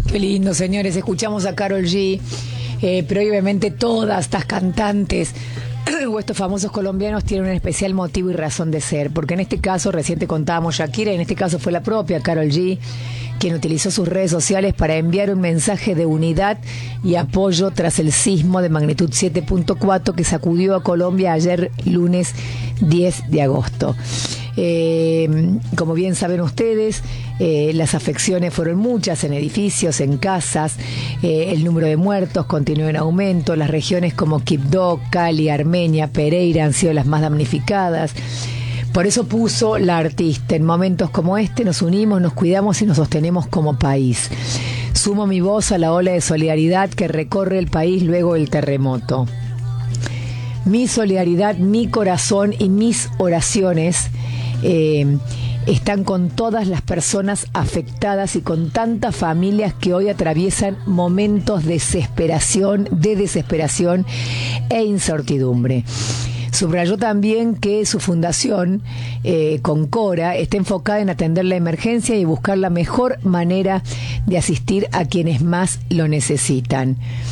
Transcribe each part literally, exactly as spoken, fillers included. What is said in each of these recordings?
Qué lindo, señores. Escuchamos a Karol G, eh, pero obviamente todas estas cantantes o estos famosos colombianos tienen un especial motivo y razón de ser, porque en este caso, recién te contábamos Shakira, y en este caso fue la propia Karol G quien utilizó sus redes sociales para enviar un mensaje de unidad y apoyo tras el sismo de magnitud siete punto cuatro que sacudió a Colombia ayer lunes diez de agosto. Eh, como bien saben ustedes, eh, las afecciones fueron muchas en edificios, en casas, eh, el número de muertos continuó en aumento, las regiones como Quibdó, Cali, Armenia, Pereira han sido las más damnificadas. Por eso puso la artista: en momentos como este nos unimos, nos cuidamos y nos sostenemos como país. Sumo mi voz a la ola de solidaridad que recorre el país luego del terremoto. Mi solidaridad, mi corazón y mis oraciones eh, están con todas las personas afectadas y con tantas familias que hoy atraviesan momentos de desesperación, de desesperación e incertidumbre. Subrayó también que su fundación, eh, Concora, está enfocada en atender la emergencia y buscar la mejor manera de asistir a quienes más lo necesitan.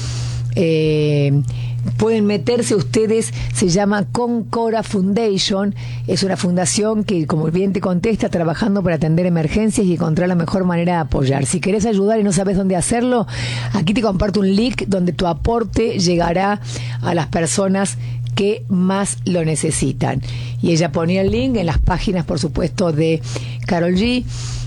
Eh, pueden meterse ustedes, se llama Concora Foundation, es una fundación que, como bien te contesta, trabajando para atender emergencias y encontrar la mejor manera de apoyar. Si querés ayudar y no sabes dónde hacerlo, aquí te comparto un link donde tu aporte llegará a las personas que más lo necesitan. Y ella ponía el link en las páginas, por supuesto, de Karol G.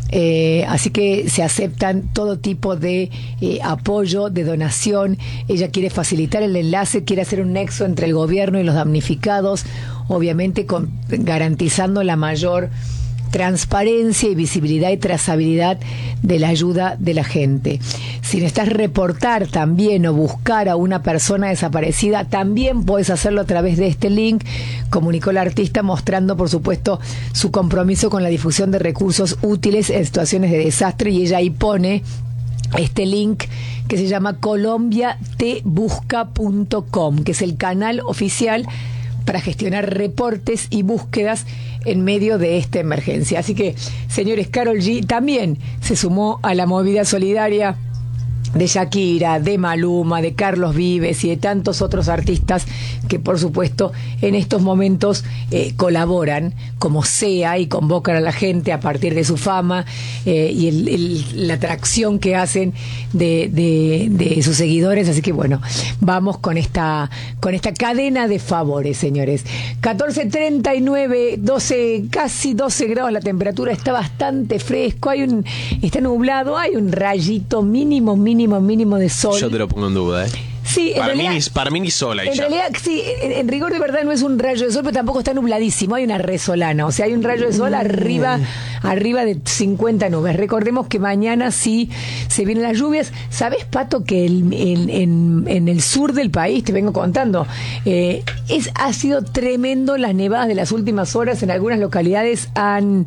Eh, así que se aceptan todo tipo de eh, apoyo, de donación. Ella quiere facilitar el enlace, quiere hacer un nexo entre el gobierno y los damnificados, obviamente con, garantizando la mayor transparencia y visibilidad y trazabilidad de la ayuda de la gente. Si necesitas reportar también o buscar a una persona desaparecida, también puedes hacerlo a través de este link, comunicó la artista, mostrando por supuesto su compromiso con la difusión de recursos útiles en situaciones de desastre, y ella ahí pone este link que se llama colombia te busca punto com, que es el canal oficial para gestionar reportes y búsquedas en medio de esta emergencia. Así que, señores, Karol G también se sumó a la movida solidaria de Shakira, de Maluma, de Carlos Vives y de tantos otros artistas que, por supuesto, en estos momentos eh, colaboran como sea y convocan a la gente a partir de su fama eh, y el, el, la atracción que hacen de, de, de sus seguidores. Así que, bueno, vamos con esta con esta cadena de favores, señores. catorce treinta y nueve, doce, casi doce grados la temperatura, está bastante fresco, hay un está nublado, hay un rayito mínimo, mínimo mínimo mínimo de sol. Yo te lo pongo en duda, ¿eh? Sí, para, realidad, mí ni, para mí ni sol ahí en ya. realidad, sí, en, en rigor de verdad no es un rayo de sol, pero tampoco está nubladísimo, hay una resolana, o sea, hay un rayo de sol arriba, arriba de cincuenta nubes. Recordemos que mañana sí se vienen las lluvias. ¿Sabes, Pato, que el, el, en, en el sur del país, te vengo contando, eh, es, ha sido tremendo las nevadas de las últimas horas? En algunas localidades han,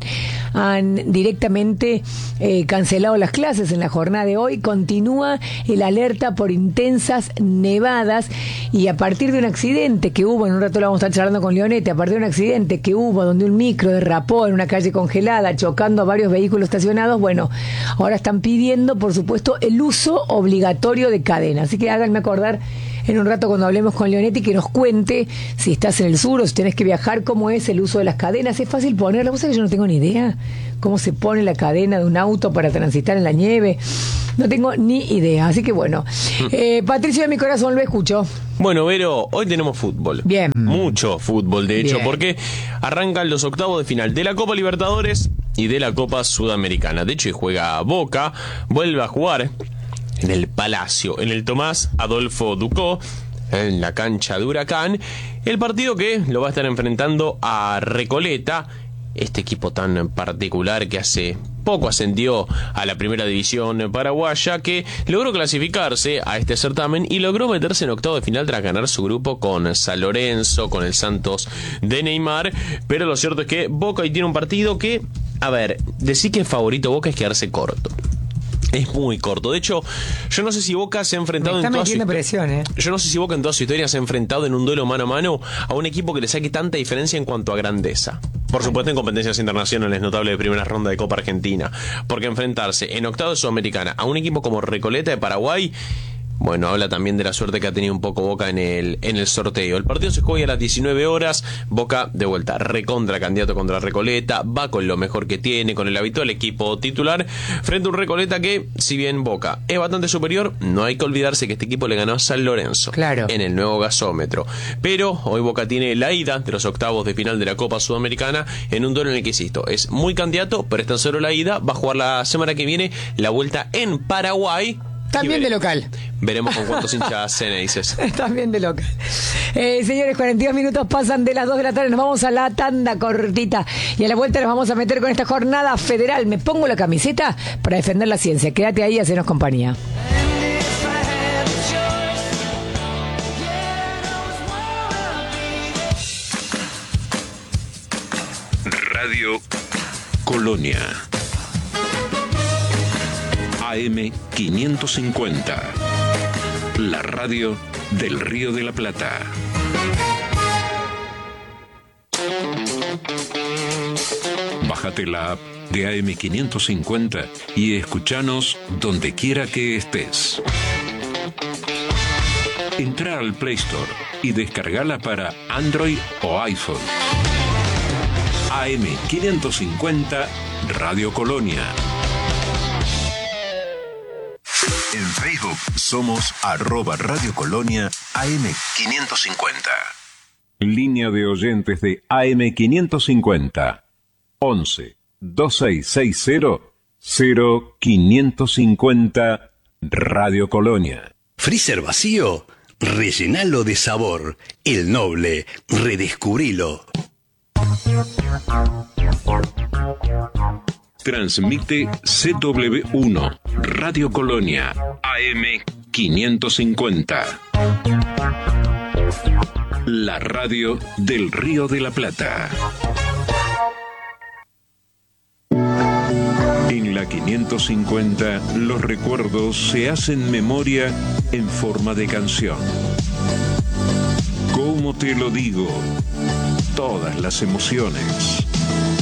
han directamente eh, cancelado las clases en la jornada de hoy. Continúa el alerta por intensas nevadas, y a partir de un accidente que hubo, en un rato lo vamos a estar charlando con Leonete, a partir de un accidente que hubo donde un micro derrapó en una calle congelada chocando a varios vehículos estacionados, bueno, ahora están pidiendo, por supuesto, el uso obligatorio de cadenas. Así que háganme acordar en un rato cuando hablemos con Leonetti que nos cuente si estás en el sur o si tenés que viajar, cómo es el uso de las cadenas. Es fácil ponerla, vos sabés que yo no tengo ni idea cómo se pone la cadena de un auto para transitar en la nieve. No tengo ni idea, así que bueno. Eh, Patricio de mi corazón, lo escucho. Bueno, Vero, hoy tenemos fútbol. Bien. Mucho fútbol, de hecho, Bien. porque arrancan los octavos de final de la Copa Libertadores y de la Copa Sudamericana. De hecho, hoy juega Boca, vuelve a jugar en el Palacio, en el Tomás Adolfo Ducó, en la cancha de Huracán, el partido que lo va a estar enfrentando a Recoleta, este equipo tan particular que hace poco ascendió a la primera división paraguaya, que logró clasificarse a este certamen y logró meterse en octavo de final tras ganar su grupo con San Lorenzo, con el Santos de Neymar. Pero lo cierto es que Boca hoy tiene un partido que, a ver, decir que es favorito Boca es quedarse corto. Es muy corto. De hecho, yo no sé si Boca se ha enfrentado Me está en toda su metiendo presión, ¿eh? Yo no sé si Boca en toda su historia se ha enfrentado en un duelo mano a mano a un equipo que le saque tanta diferencia en cuanto a grandeza. Por supuesto, en competencias internacionales, notable de primera ronda de Copa Argentina, porque enfrentarse en octavos de Sudamericana a un equipo como Recoleta de Paraguay, bueno, habla también de la suerte que ha tenido un poco Boca en el en el sorteo. El partido se juega a las diecinueve horas. Boca, de vuelta, recontra candidato contra Recoleta. Va con lo mejor que tiene, con el habitual equipo titular, frente a un Recoleta que, si bien Boca es bastante superior, no hay que olvidarse que este equipo le ganó a San Lorenzo. Claro. En el nuevo gasómetro. Pero hoy Boca tiene la ida de los octavos de final de la Copa Sudamericana en un duelo en el que, insisto, es muy candidato, pero es tan solo la ida. Va a jugar la semana que viene la vuelta en Paraguay. También de local. Veremos con cuántos hinchas Ceneices. También de local. Eh, señores, cuarenta y dos minutos pasan de las dos de la tarde. Nos vamos a la tanda cortita. Y a la vuelta nos vamos a meter con esta jornada federal. Me pongo la camiseta para defender la ciencia. Quédate ahí y hacenos compañía. Radio Colonia. A M quinientos cincuenta, la radio del Río de la Plata. Bájate la app de A M quinientos cincuenta y escuchanos donde quiera que estés. Entra al Play Store y descargala para Android o iPhone. A M quinientos cincuenta Radio Colonia. En Facebook somos arroba Radio Colonia A M quinientos cincuenta. Línea de oyentes de A M quinientos cincuenta. once, veintiséis sesenta, cero quinientos cincuenta Radio Colonia. Freezer vacío, rellenalo de sabor. El Noble, redescubrilo. Transmite C W uno, Radio Colonia, A M quinientos cincuenta. La radio del Río de la Plata. En la quinientos cincuenta, los recuerdos se hacen memoria en forma de canción. ¿Cómo te lo digo? Todas las emociones.